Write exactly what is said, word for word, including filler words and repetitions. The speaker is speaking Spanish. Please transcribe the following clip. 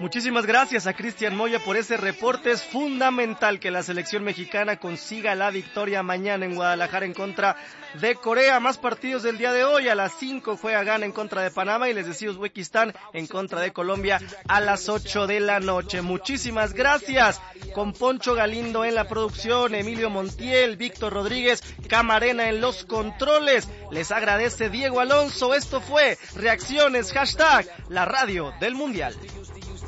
Muchísimas gracias a Cristian Moya por ese reporte. Es fundamental que la selección mexicana consiga la victoria mañana en Guadalajara en contra de Corea. Más partidos del día de hoy. A las cinco juega Ghana en contra de Panamá y les decía Uzbekistán en contra de Colombia a las ocho de la noche. Muchísimas gracias. Con Poncho Galindo en la producción, Emilio Montiel, Víctor Rodríguez, Camarena en los controles. Les agradece Diego Alonso. Esto fue Reacciones, hashtag la radio del Mundial.